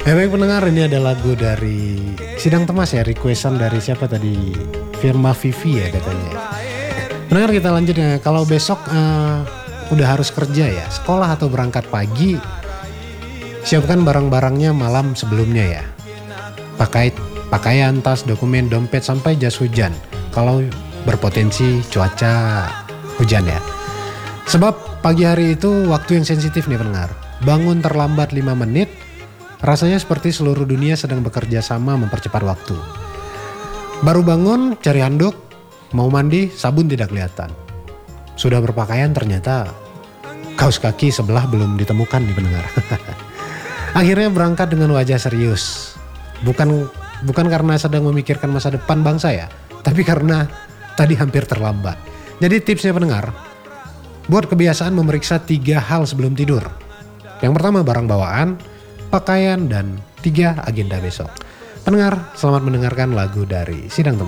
Ya baik pendengar, ini ada lagu dari Sidang Temas ya, requestan dari siapa tadi? Firma Vivi ya katanya. Pendengar, kita lanjut ya. Kalau besok udah harus kerja ya, sekolah atau berangkat pagi, siapkan barang-barangnya malam sebelumnya ya. Pakaian, tas, dokumen, dompet, sampai jas hujan. Kalau berpotensi cuaca hujan ya. Sebab pagi hari itu waktu yang sensitif nih pendengar. Bangun terlambat 5 menit, rasanya seperti seluruh dunia sedang bekerja sama mempercepat waktu. Baru bangun, cari handuk, mau mandi, sabun tidak kelihatan. Sudah berpakaian, ternyata kaos kaki sebelah belum ditemukan nih pendengar. Akhirnya berangkat dengan wajah serius. Bukan karena sedang memikirkan masa depan bangsa ya, tapi karena tadi hampir terlambat. Jadi tipsnya pendengar, buat kebiasaan memeriksa 3 hal sebelum tidur. Yang pertama barang bawaan, pakaian, dan 3 agenda besok. Pendengar, selamat mendengarkan lagu dari Sidang Teman.